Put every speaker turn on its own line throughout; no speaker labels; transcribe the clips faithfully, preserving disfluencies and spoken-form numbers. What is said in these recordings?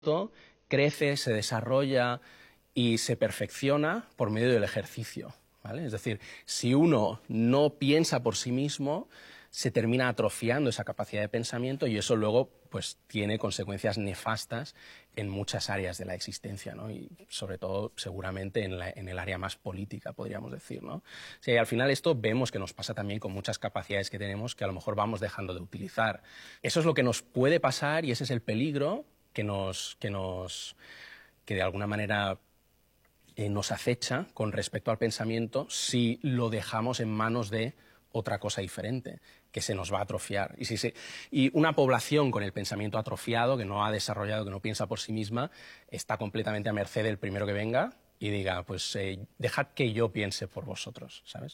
crece, se desarrolla y se perfecciona por medio del ejercicio, ¿vale? Es decir, si uno no piensa por sí mismo, se termina atrofiando esa capacidad de pensamiento y eso luego pues, tiene consecuencias nefastas en muchas áreas de la existencia, ¿no? Y sobre todo seguramente en, la, en el área más política, podríamos decir, ¿no? O sea, y al final esto vemos que nos pasa también con muchas capacidades que tenemos que a lo mejor vamos dejando de utilizar. Eso es lo que nos puede pasar y ese es el peligro que, nos, que, nos, que de alguna manera eh, nos acecha con respecto al pensamiento si lo dejamos en manos de otra cosa diferente, que se nos va a atrofiar. Y, si se, y una población con el pensamiento atrofiado, que no ha desarrollado, que no piensa por sí misma, está completamente a merced del primero que venga y diga, pues eh, dejad que yo piense por vosotros, ¿sabes?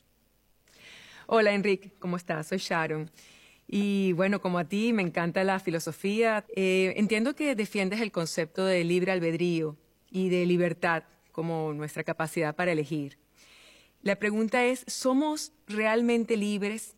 Hola, Enrique, ¿cómo estás? Soy Sharon. Y bueno, como a ti, me encanta la filosofía. Eh, entiendo que defiendes el concepto de libre albedrío y de libertad como nuestra capacidad para elegir. La pregunta es, ¿somos realmente libres?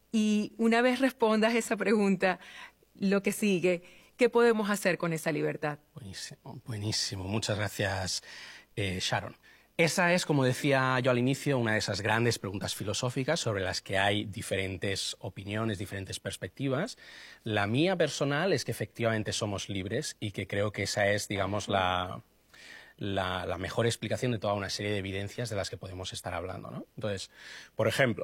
Y una vez respondas esa pregunta, lo que sigue, ¿qué podemos hacer con esa libertad?
Buenísimo, buenísimo. Muchas gracias, eh, Sharon. Esa es, como decía yo al inicio, una de esas grandes preguntas filosóficas sobre las que hay diferentes opiniones, diferentes perspectivas. La mía personal es que efectivamente somos libres y que creo que esa es, digamos, la... La, la mejor explicación de toda una serie de evidencias de las que podemos estar hablando, ¿no? Entonces, por ejemplo,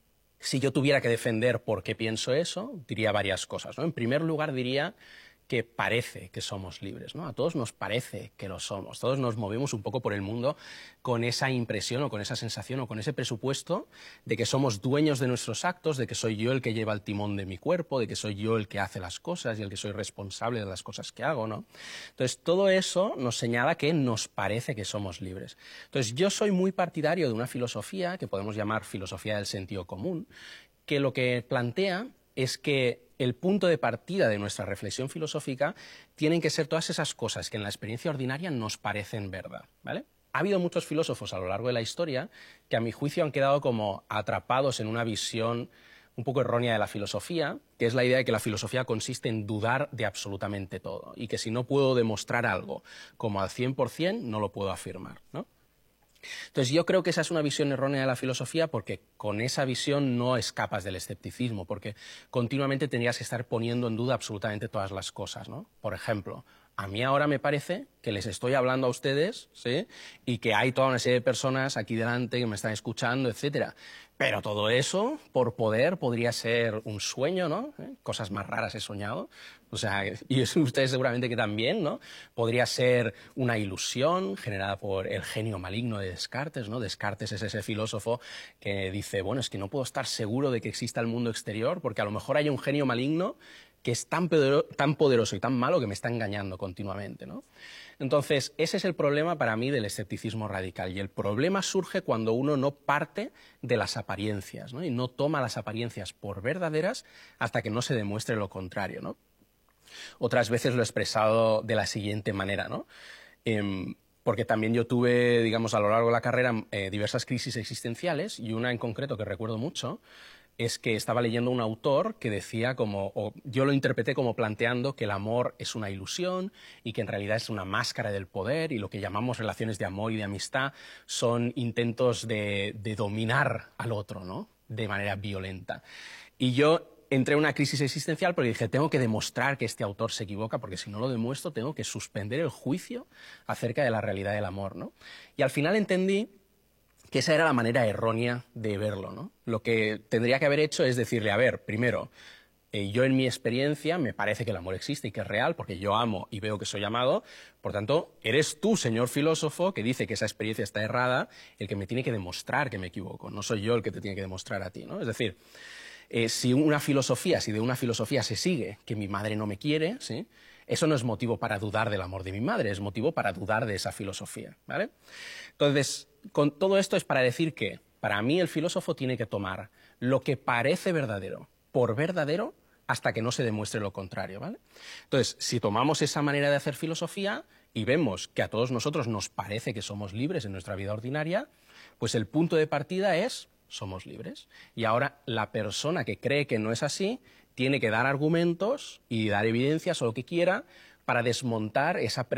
si yo tuviera que defender por qué pienso eso, diría varias cosas, ¿no? En primer lugar, diría que parece que somos libres, ¿no? A todos nos parece que lo somos, todos nos movemos un poco por el mundo con esa impresión o con esa sensación o con ese presupuesto de que somos dueños de nuestros actos, de que soy yo el que lleva el timón de mi cuerpo, de que soy yo el que hace las cosas y el que soy responsable de las cosas que hago, ¿no? Entonces, todo eso nos señala que nos parece que somos libres. Entonces, yo soy muy partidario de una filosofía que podemos llamar filosofía del sentido común, que lo que plantea es que el punto de partida de nuestra reflexión filosófica tienen que ser todas esas cosas que en la experiencia ordinaria nos parecen verdad, ¿vale? Ha habido muchos filósofos a lo largo de la historia que a mi juicio han quedado como atrapados en una visión un poco errónea de la filosofía, que es la idea de que la filosofía consiste en dudar de absolutamente todo y que si no puedo demostrar algo como al cien por cien no lo puedo afirmar, ¿no? Entonces yo creo que esa es una visión errónea de la filosofía porque con esa visión no escapas del escepticismo, porque continuamente tendrías que estar poniendo en duda absolutamente todas las cosas, ¿no? Por ejemplo, a mí ahora me parece que les estoy hablando a ustedes, ¿sí? Y que hay toda una serie de personas aquí delante que me están escuchando, etcétera. Pero todo eso, por poder, podría ser un sueño, ¿no? ¿Eh? Cosas más raras he soñado. O sea, y ustedes seguramente que también, ¿no? Podría ser una ilusión generada por el genio maligno de Descartes, ¿no? Descartes es ese filósofo que dice, bueno, es que no puedo estar seguro de que exista el mundo exterior porque a lo mejor hay un genio maligno que es tan poderoso, tan poderoso y tan malo que me está engañando continuamente, ¿no? Entonces, ese es el problema para mí del escepticismo radical. Y el problema surge cuando uno no parte de las apariencias, ¿no? Y no toma las apariencias por verdaderas hasta que no se demuestre lo contrario, ¿no? Otras veces lo he expresado de la siguiente manera, ¿no? Eh, porque también yo tuve, digamos, a lo largo de la carrera eh, diversas crisis existenciales y una en concreto que recuerdo mucho es que estaba leyendo un autor que decía como, o yo lo interpreté como planteando que el amor es una ilusión y que en realidad es una máscara del poder y lo que llamamos relaciones de amor y de amistad son intentos de, de dominar al otro, ¿no? De manera violenta. Y yo entré en una crisis existencial porque dije, tengo que demostrar que este autor se equivoca porque si no lo demuestro tengo que suspender el juicio acerca de la realidad del amor, ¿no? Y al final entendí que esa era la manera errónea de verlo, ¿no? Lo que tendría que haber hecho es decirle, a ver, primero, eh, yo en mi experiencia me parece que el amor existe y que es real, porque yo amo y veo que soy amado, por tanto, eres tú, señor filósofo, que dice que esa experiencia está errada, el que me tiene que demostrar que me equivoco, no soy yo el que te tiene que demostrar a ti, ¿no? Es decir, eh, si una filosofía, si de una filosofía se sigue que mi madre no me quiere, ¿sí? Eso no es motivo para dudar del amor de mi madre, es motivo para dudar de esa filosofía, ¿vale? Entonces, con todo esto es para decir que, para mí, el filósofo tiene que tomar lo que parece verdadero por verdadero hasta que no se demuestre lo contrario, ¿vale? Entonces, si tomamos esa manera de hacer filosofía y vemos que a todos nosotros nos parece que somos libres en nuestra vida ordinaria, pues el punto de partida es somos libres. Y ahora la persona que cree que no es así tiene que dar argumentos y dar evidencias o lo que quiera para desmontar esa